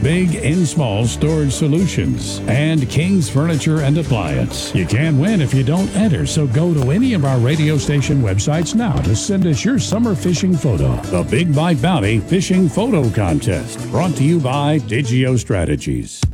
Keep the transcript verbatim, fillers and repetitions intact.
Big and Small Storage Solutions, and King's Furniture and Appliance. You can't win if you don't enter, so go to any of our radio station websites now to send us your summer fishing photo. The Big Bite Bounty Fishing Photo Contest, brought to you by Digio Strategies.